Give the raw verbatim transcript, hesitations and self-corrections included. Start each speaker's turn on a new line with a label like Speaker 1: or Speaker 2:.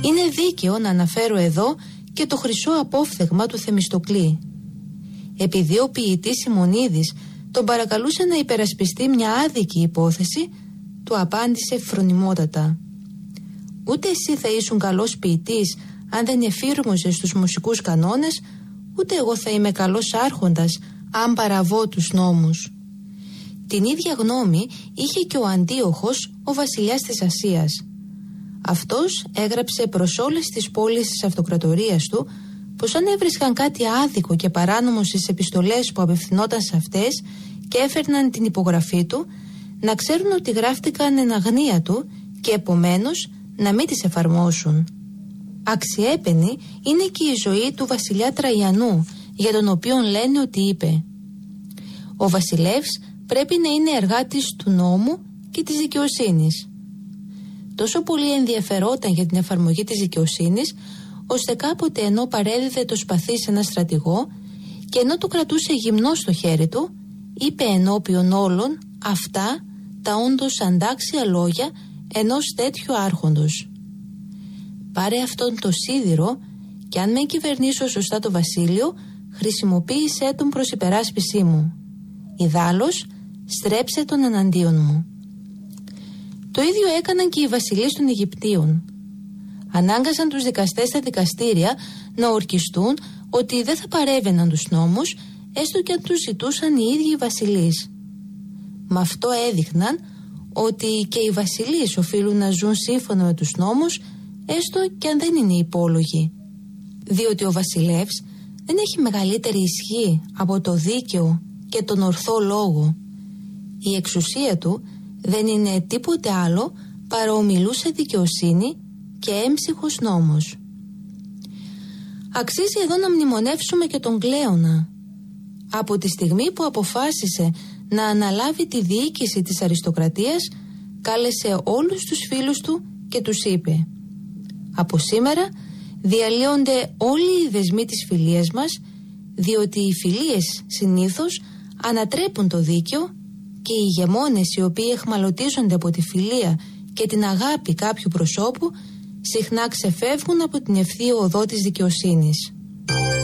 Speaker 1: Είναι δίκαιο να αναφέρω εδώ και το χρυσό απόφθεγμα του Θεμιστοκλή. Επειδή ο ποιητής Σιμονίδης τον παρακαλούσε να υπερασπιστεί μια άδικη υπόθεση, του απάντησε φρονιμότατα: «Ούτε εσύ θα ήσουν καλός ποιητής αν δεν εφήρμοζες τους μουσικούς κανόνες, ούτε εγώ θα είμαι καλός άρχοντας αν παραβώ τους νόμους». Την ίδια γνώμη είχε και ο Αντίοχος, ο βασιλιάς της Ασίας. Αυτός έγραψε προς όλες τις πόλεις της αυτοκρατορίας του πως αν έβρισκαν κάτι άδικο και παράνομο στις επιστολές που απευθυνόταν σε αυτές και έφερναν την υπογραφή του, να ξέρουν ότι γράφτηκαν εν αγνία του και επομένως να μην τις εφαρμόσουν. Αξιέπαινη είναι και η ζωή του βασιλιά Τραϊανού, για τον οποίον λένε ότι είπε: «Ο βασιλεύς πρέπει να είναι εργάτης του νόμου και της δικαιοσύνης». Τόσο πολύ ενδιαφερόταν για την εφαρμογή της δικαιοσύνης, ώστε κάποτε ενώ παρέδιδε το σπαθί σε ένα στρατηγό και ενώ του κρατούσε γυμνό στο χέρι του, είπε ενώπιον όλων αυτά τα όντως αντάξια λόγια ενός τέτοιου άρχοντος: «Πάρε αυτόν το σίδηρο και αν με κυβερνήσω σωστά το βασίλειο, χρησιμοποίησέ τον προς υπεράσπισή μου. Ιδάλλως, στρέψε τον εναντίον μου». Το ίδιο έκαναν και οι βασιλείς των Αιγυπτίων. Ανάγκασαν τους δικαστές στα δικαστήρια να ορκιστούν ότι δεν θα παρέβαιναν τους νόμους, έστω και αν τους ζητούσαν οι ίδιοι οι βασιλείς. Με αυτό έδειχναν ότι και οι βασιλείς οφείλουν να ζουν σύμφωνα με τους νόμους, έστω και αν δεν είναι υπόλογοι. Διότι ο βασιλεύς δεν έχει μεγαλύτερη ισχύ από το δίκαιο και τον ορθό λόγο. Η εξουσία του δεν είναι τίποτε άλλο παρά ομιλούσα δικαιοσύνη και έμψυχος νόμος. Αξίζει εδώ να μνημονεύσουμε και τον Κλέονα. Από τη στιγμή που αποφάσισε να αναλάβει τη διοίκηση της αριστοκρατίας, κάλεσε όλους τους φίλους του και τους είπε: «Από σήμερα διαλύονται όλοι οι δεσμοί της φιλίας μας, διότι οι φιλίες συνήθως ανατρέπουν το δίκαιο και οι ηγεμόνες οι οποίοι εχμαλωτίζονται από τη φιλία και την αγάπη κάποιου προσώπου συχνά ξεφεύγουν από την ευθεία οδό της δικαιοσύνης».